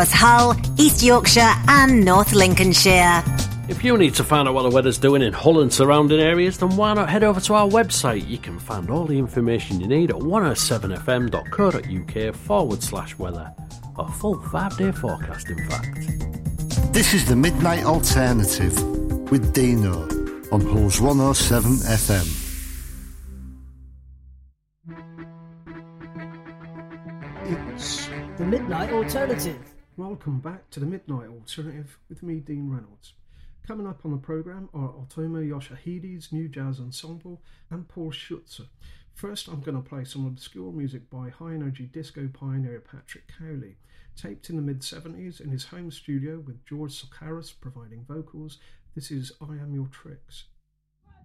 Hull, East Yorkshire and North Lincolnshire. If you need to find out what the weather's doing in Hull and surrounding areas, then why not head over to our website? You can find all the information you need at 107fm.co.uk/weather. A full 5-day forecast, in fact. This is the Midnight Alternative with Dino on Hull's 107 FM. It's the Midnight Alternative. Welcome back to the Midnight Alternative with me, Dean Reynolds. Coming up on the programme are Otomo Yoshihide's new jazz ensemble and Paul Schutzer. First, I'm going to play some obscure music by high-energy disco pioneer Patrick Cowley. Taped in the mid-70s in his home studio with George Sokaris providing vocals, this is I Am Your Tricks.